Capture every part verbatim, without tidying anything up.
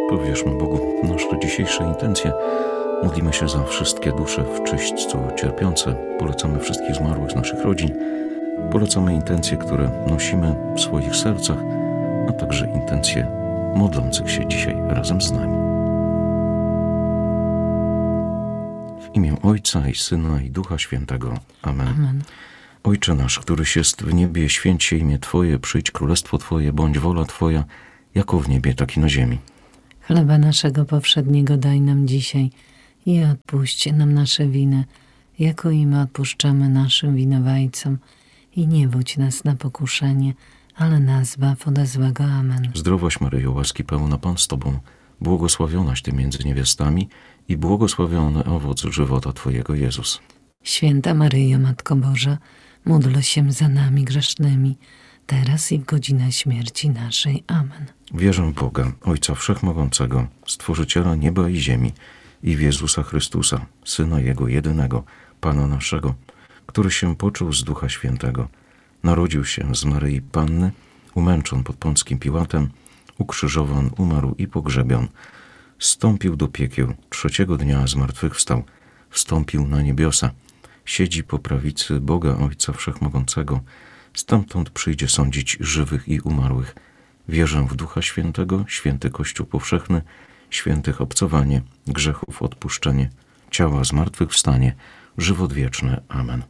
Powierzmy Bogu nasze dzisiejsze intencje. Modlimy się za wszystkie dusze w czyśćcu cierpiące. Polecamy wszystkich zmarłych z naszych rodzin. Polecamy intencje, które nosimy w swoich sercach, a także intencje modlących się dzisiaj razem z nami. W imię Ojca i Syna i Ducha Świętego. Amen. Amen. Ojcze nasz, któryś jest w niebie, święć się imię Twoje, przyjdź królestwo Twoje, bądź wola Twoja, jako w niebie, tak i na ziemi. Chleba naszego powszedniego daj nam dzisiaj i odpuść nam nasze winy, jako i my odpuszczamy naszym winowajcom. I nie wódź nas na pokuszenie, ale nas zbaw ode złego. Amen. Zdrowaś Maryjo, łaski pełna, Pan z Tobą, błogosławionaś Ty między niewiastami i błogosławiony owoc żywota Twojego, Jezus. Święta Maryjo, Matko Boża, módl się za nami grzesznymi, teraz i w godzinę śmierci naszej. Amen. Wierzę w Boga, Ojca Wszechmogącego, Stworzyciela nieba i ziemi, i w Jezusa Chrystusa, Syna Jego jedynego, Pana naszego, który się począł z Ducha Świętego, narodził się z Maryi Panny, umęczon pod Pąckim Piłatem, ukrzyżowan, umarł i pogrzebion, zstąpił do piekieł, trzeciego dnia zmartwychwstał, wstąpił na niebiosa, siedzi po prawicy Boga Ojca Wszechmogącego, stamtąd przyjdzie sądzić żywych i umarłych. Wierzę w Ducha Świętego, święty Kościół powszechny, świętych obcowanie, grzechów odpuszczenie, ciała zmartwychwstanie, żywot wieczny. Amen.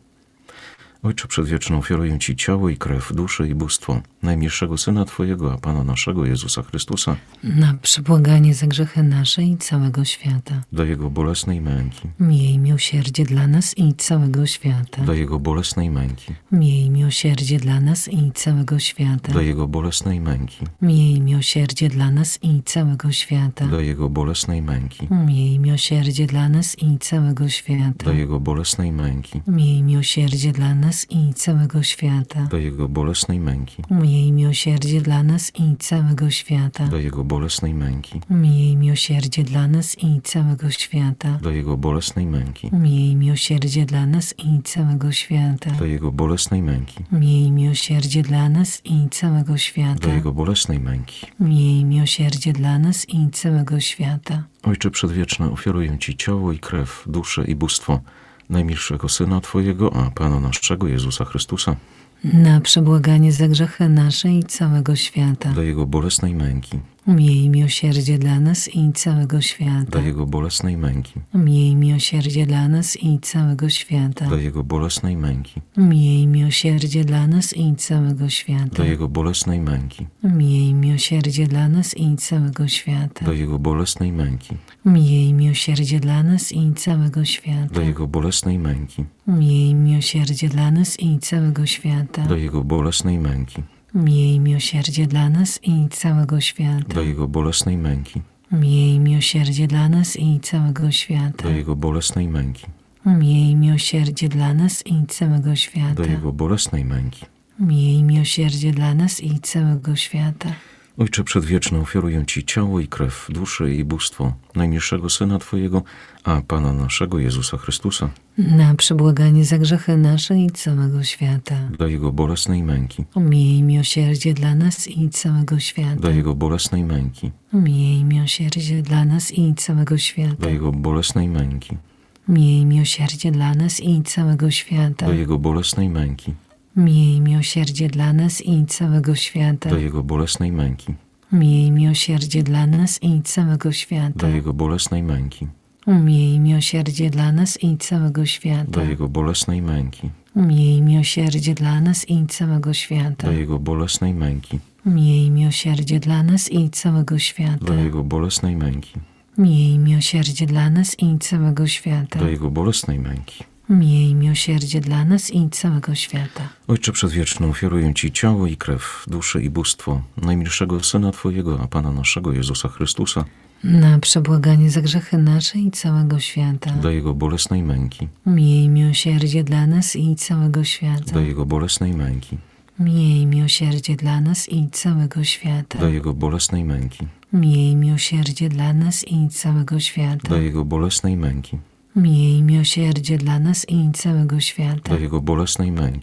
Ojcze Przedwieczny, ofiaruję Ci ciało i krew, duszę i bóstwo najmilszego Syna Twojego, a Pana naszego Jezusa Chrystusa, Na przebłaganie za grzechy nasze i całego świata. dla Jego bolesnej męki, Miej miłosierdzie dla nas i całego świata. dla Jego bolesnej męki, Miej miłosierdzie dla nas i całego świata. dla Jego bolesnej męki, Miej miłosierdzie dla nas i całego świata. dla Jego bolesnej męki, Miej miłosierdzie dla nas i całego świata. dla Jego bolesnej męki, Miej miłosierdzie dla nas i całego świata. dla Jego bolesnej męki, Miej miłosierdzie dla nas i całego świata. dla Jego bolesnej męki, Miej miłosierdzie dla nas i całego świata. dla Jego bolesnej męki, Miej miłosierdzie dla nas i całego świata. dla Jego bolesnej męki, Miej miłosierdzie dla nas i całego świata. dla Jego bolesnej męki. Miej miłosierdzie dla nas i całego świata. Ojcze Przedwieczny, ofiaruję Ci ciało i krew, duszę i bóstwo najmilszego Syna Twojego, a Pana naszego Jezusa Chrystusa, Na przebłaganie za grzechy nasze i całego świata. dla Jego bolesnej męki, Miej miłosierdzie dla nas i całego świata. dla Jego bolesnej męki, Miej miłosierdzie dla nas i całego świata. dla Jego bolesnej męki, Miej miłosierdzie dla nas i całego świata. dla Jego bolesnej męki, Miej miłosierdzie dla nas i całego świata. dla Jego bolesnej męki, Miej miłosierdzie dla nas i całego świata. dla Jego bolesnej męki, Miej miłosierdzie dla nas i całego świata. dla Jego bolesnej męki, Miej miłosierdzie dla nas i całego świata. dla Jego bolesnej męki, Miej miłosierdzie dla nas i całego świata. dla Jego bolesnej męki, Miej miłosierdzie dla nas i całego świata. dla Jego bolesnej męki. Miej miłosierdzie dla nas i całego świata. Ojcze Przedwieczny, ofiaruję Ci ciało i krew, duszę i bóstwo najmilszego Syna Twojego, a Pana naszego Jezusa Chrystusa, Na przebłaganie za grzechy nasze i całego świata. dla Jego bolesnej męki, Miej miłosierdzie dla nas i całego świata. dla Jego bolesnej męki, Miej miłosierdzie dla nas i całego świata. dla Jego bolesnej męki, Miej miłosierdzie dla nas i całego świata. dla Jego bolesnej męki, Miej miłosierdzie dla nas i całego świata. dla Jego bolesnej męki, Miej miłosierdzie dla nas i całego świata. dla Jego bolesnej męki, Miej miłosierdzie dla nas i całego świata. dla Jego bolesnej męki, Miej miłosierdzie dla nas i całego świata. dla Jego bolesnej męki, Miej miłosierdzie dla nas i całego świata. dla Jego bolesnej męki, Miej miłosierdzie dla nas i całego świata. dla Jego bolesnej męki. Miej miłosierdzie dla nas i całego świata. Ojcze Przedwieczny, ofiaruję Ci ciało i krew, duszę i bóstwo najmilszego Syna Twojego, a Pana naszego Jezusa Chrystusa, Na przebłaganie za grzechy nasze i całego świata. dla Jego bolesnej męki, Miej miłosierdzie dla nas i całego świata. dla Jego bolesnej męki, Miej miłosierdzie dla nas i całego świata. dla Jego bolesnej męki, Miej miłosierdzie dla nas i całego świata. dla Jego bolesnej męki, Miej miłosierdzie dla nas i całego świata. dla Jego bolesnej męki,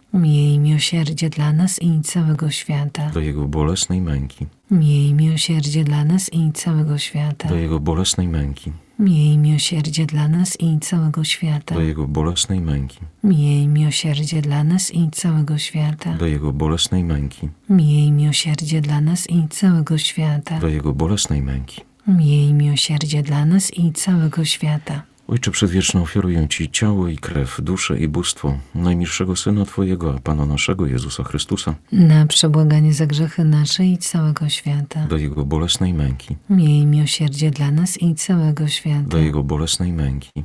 Miej miłosierdzie dla nas i całego świata. do Jego bolesnej męki, Miej miłosierdzie dla nas i całego świata. do Jego bolesnej męki, Miej miłosierdzie dla nas i całego świata. do Jego bolesnej męki, Miej miłosierdzie dla nas i całego świata. do Jego bolesnej męki, Miej miłosierdzie dla nas i całego świata. do Jego bolesnej męki. Miej miłosierdzie dla nas i całego świata. Ojcze Przedwieczny, ofiaruję Ci ciało i krew, duszę i bóstwo najmilszego Syna Twojego, a Pana naszego Jezusa Chrystusa, Na przebłaganie za grzechy nasze i całego świata. do Jego bolesnej męki, Miej miłosierdzie dla nas i całego świata. do Jego bolesnej męki,